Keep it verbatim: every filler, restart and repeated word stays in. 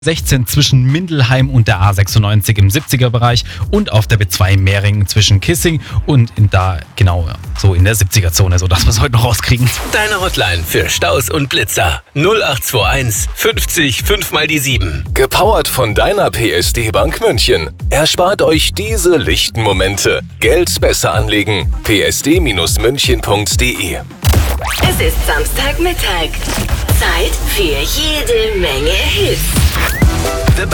sechzehn zwischen Mindelheim und der A sechsundneunzig im siebziger-Bereich und auf der B zwei Mehring zwischen Kissing und in da genau so in der siebziger-Zone, sodass wir es heute noch rauskriegen. Deine Hotline für Staus und Blitzer null acht zwei eins fünfzig fünf mal die sieben. Gepowert von deiner P S D Bank München. Erspart euch diese lichten Momente. Geld besser anlegen. p s d münchen punkt d e. Es ist Samstagmittag. Zeit für jede Menge Hits.